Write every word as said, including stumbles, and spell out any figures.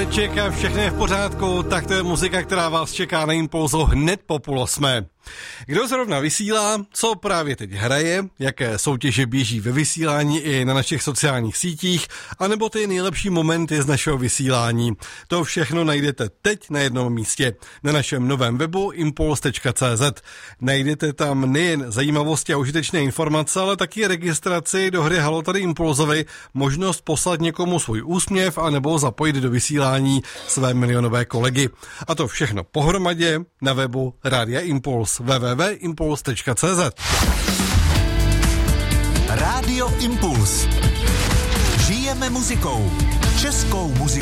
Čeká, všechno je v pořádku, tak to je muzika, která vás čeká na Impulzu hned po půl osmé. Kdo zrovna vysílá, co právě teď hraje, jaké soutěže běží ve vysílání i na našich sociálních sítích, anebo ty nejlepší momenty z našeho vysílání. To všechno najdete teď na jednom místě, na našem novém webu impuls tečka cé zet. Najdete tam nejen zajímavosti a užitečné informace, ale taky registraci do hry Halo tady Impulzovi, možnost poslat někomu svůj úsměv anebo zapojit do vysílání své milionové kolegy. A to všechno pohromadě na webu Rádia Impuls w w w tečka impuls tečka cé zet. Rádio Impuls. Žijeme muzikou. Českou muzikou.